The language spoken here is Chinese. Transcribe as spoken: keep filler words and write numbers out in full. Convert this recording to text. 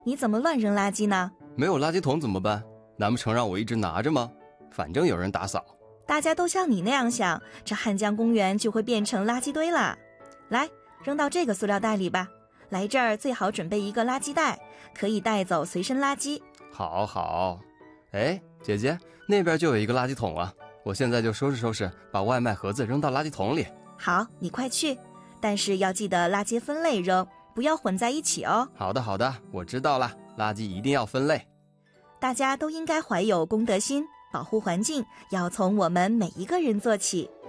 你怎么乱扔垃圾呢？ 没有垃圾桶怎么办？难不成让我一直拿着吗？反正有人打扫。 大家都像你那样想，这汉江公园就会变成垃圾堆了。来，扔到这个塑料袋里吧。来这儿最好准备一个垃圾袋，可以带走随身垃圾。 好好。哎，姐姐，那边就有一个垃圾桶啊，我现在就收拾收拾，把外卖盒子扔到垃圾桶里。 好，你快去，但是要记得垃圾分类扔，不要混在一起哦。 好的好的，我知道了，垃圾一定要分类。 大家都应该怀有公德心，保护环境要从我们每一个人做起。